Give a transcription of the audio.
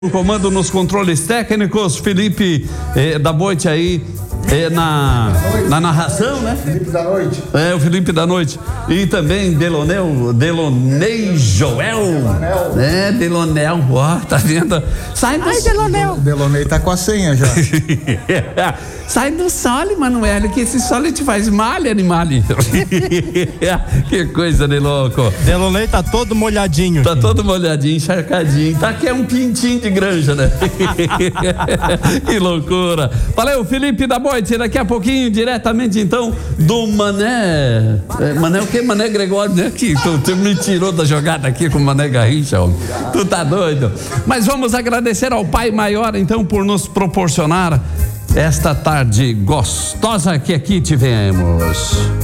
O comando nos controles técnicos, Felipe da Noite aí na narração, né? Felipe da Noite. O Felipe da Noite. E também Delonei Joel. Delonel, ó, tá vendo? Sai do Delonel. Delonei tá com a senha já. Sai do sole, Manoel, que esse sole te faz mal, animal. Que coisa de louco. Delonei tá todo molhadinho. Tá todo molhadinho, encharcadinho. Tá que é um pintinho de granja, né? Que loucura. Valeu, Felipe da Noite. Daqui a pouquinho, diretamente então do Mané. Mané o quê? Mané Gregório, né? Que tu me tirou da jogada aqui com o Mané Garrincha, homem. Tu tá doido? Mas vamos agradecer ao Pai Maior, então, por nos proporcionar esta tarde gostosa que aqui tivemos.